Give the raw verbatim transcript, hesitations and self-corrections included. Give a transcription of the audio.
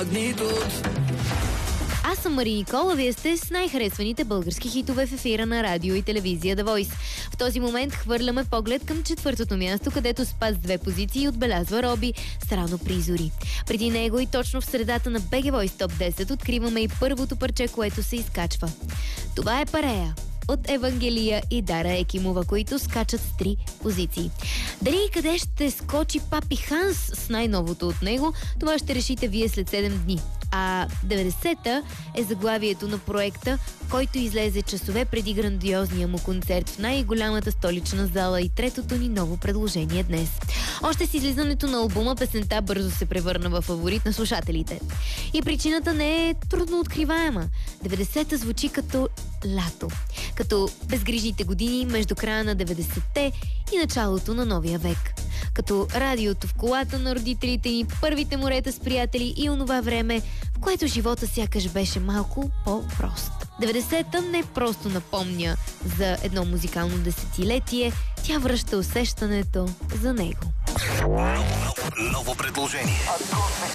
Аз съм Мария Никола, вие сте с най-харесваните български хитове в ефира на радио и телевизия The Voice. В този момент хвърляме поглед към четвъртото място, където спад с две позиции отбелязва Роби с Рано призори. Преди него и точно в средата на би джи Voice Топ десет откриваме и първото парче, което се изкачва. Това е Парея от Евангелия и Дара Екимова, които скачат с три позиции. Дали и къде ще скочи Папи Ханс с най-новото от него, това ще решите вие след седем дни. А деветдесета е заглавието на проекта, който излезе часове преди грандиозния му концерт в най-голямата столична зала и третото ни ново предложение днес. Още с излизането на албума песента бързо се превърна в фаворит на слушателите. И причината не е трудно откриваема. деветдесета звучи като лято, като безгрижните години между края на деветдесетте и началото на новия век. Като радиото в колата на родителите ни, първите морета с приятели и онова време, в което живота сякаш беше малко по-прост. деветдесета не просто напомня за едно музикално десетилетие, тя връща усещането за него. Ново предложение.